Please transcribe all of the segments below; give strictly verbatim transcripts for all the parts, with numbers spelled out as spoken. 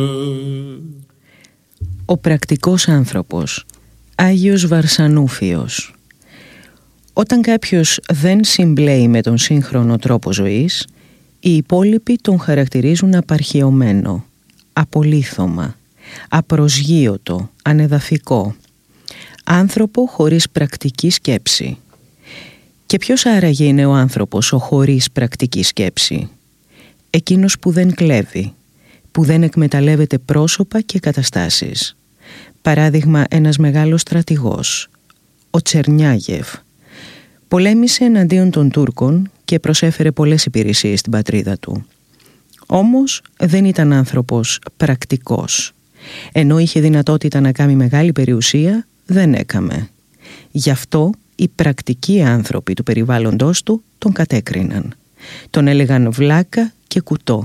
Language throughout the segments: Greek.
Ο πρακτικός άνθρωπος, Άγιος Βαρσανούφιος. Όταν κάποιος δεν συμπλέει με τον σύγχρονο τρόπο ζωής, οι υπόλοιποι τον χαρακτηρίζουν απαρχαιωμένο, απολίθωμα, απροσγείωτο, ανεδαφικό, άνθρωπο χωρίς πρακτική σκέψη. Και ποιος άραγε είναι ο άνθρωπος ο χωρίς πρακτική σκέψη? Εκείνος που δεν κλέβει, που δεν εκμεταλλεύεται πρόσωπα και καταστάσεις. Παράδειγμα, ένας μεγάλος στρατηγός, ο Τσερνιάγεφ. Πολέμησε εναντίον των Τούρκων και προσέφερε πολλές υπηρεσίες στην πατρίδα του. Όμως δεν ήταν άνθρωπος πρακτικός. Ενώ είχε δυνατότητα να κάνει μεγάλη περιουσία, δεν έκαμε. Γι' αυτό οι πρακτικοί άνθρωποι του περιβάλλοντος του τον κατέκριναν. Τον έλεγαν βλάκα και κουτό.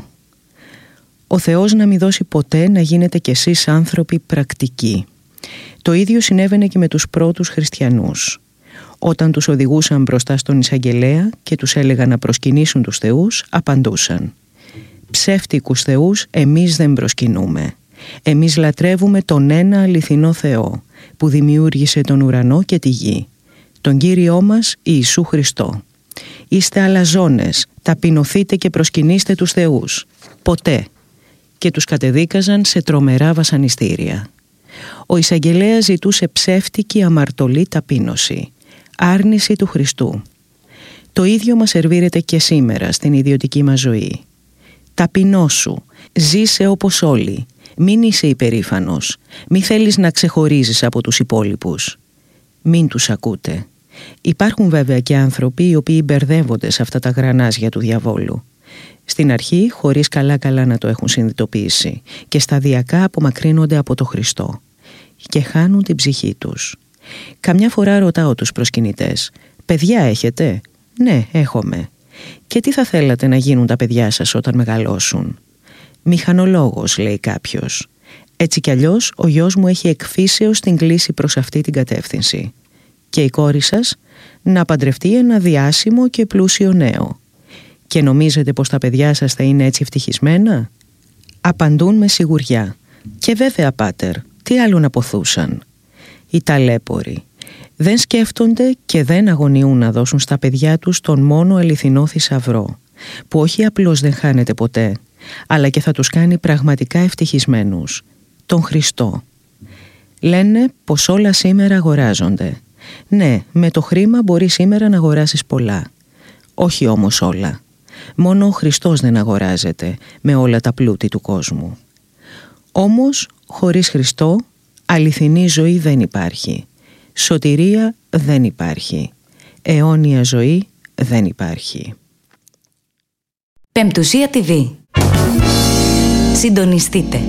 Ο Θεός να μην δώσει ποτέ να γίνετε κι εσείς άνθρωποι πρακτικοί. Το ίδιο συνέβαινε και με τους πρώτους χριστιανούς. Όταν τους οδηγούσαν μπροστά στον εισαγγελέα και τους έλεγαν να προσκυνήσουν τους θεούς, απαντούσαν: «Ψεύτικους θεούς εμείς δεν προσκυνούμε. Εμείς λατρεύουμε τον ένα αληθινό Θεό που δημιούργησε τον ουρανό και τη γη, τον Κύριό μας Ιησού Χριστό. Είστε αλαζόνες, ταπεινωθείτε και προσκυνήστε τους θεούς. Ποτέ». Και τους κατεδίκαζαν σε τρομερά βασανιστήρια. Ο εισαγγελέας ζητούσε ψεύτικη αμαρτωλή ταπείνωση, άρνηση του Χριστού. Το ίδιο μας σερβίρεται και σήμερα στην ιδιωτική μας ζωή. Ταπεινώσου, ζήσε όπως όλοι, μην είσαι υπερήφανος, μη θέλεις να ξεχωρίζεις από τους υπόλοιπους. Μην τους ακούτε. Υπάρχουν βέβαια και άνθρωποι οι οποίοι μπερδεύονται σε αυτά τα γρανάζια του διαβόλου. Στην αρχή χωρίς καλά-καλά να το έχουν συνειδητοποιήσει και σταδιακά απομακρύνονται από το Χριστό και χάνουν την ψυχή τους. Καμιά φορά ρωτάω τους προσκυνητές: «Παιδιά έχετε?» «Ναι, έχουμε». «Και τι θα θέλατε να γίνουν τα παιδιά σας όταν μεγαλώσουν?» «Μηχανολόγος», λέει κάποιος. Έτσι κι αλλιώς ο γιος μου έχει εκφύσεως την κλίση προς αυτή την κατεύθυνση. Και η κόρη σας να παντρευτεί ένα διάσημο και πλούσιο νέο. Και νομίζετε πως τα παιδιά σας θα είναι έτσι ευτυχισμένα?» Απαντούν με σιγουριά: «Και βέβαια, πάτερ, τι άλλο να ποθούσαν?» Οι ταλέποροι δεν σκέφτονται και δεν αγωνιούν να δώσουν στα παιδιά τους τον μόνο αληθινό θησαυρό, που όχι απλώς δεν χάνεται ποτέ, αλλά και θα τους κάνει πραγματικά ευτυχισμένους, τον Χριστό. Λένε πως όλα σήμερα αγοράζονται. Ναι, με το χρήμα μπορεί σήμερα να αγοράσεις πολλά. Όχι όμως όλα. Μόνο ο Χριστός δεν αγοράζεται με όλα τα πλούτη του κόσμου. Όμως, χωρίς Χριστό, αληθινή ζωή δεν υπάρχει. Σωτηρία δεν υπάρχει. Αιώνια ζωή δεν υπάρχει. Πεμπτουσία τι βι. Συντονιστείτε.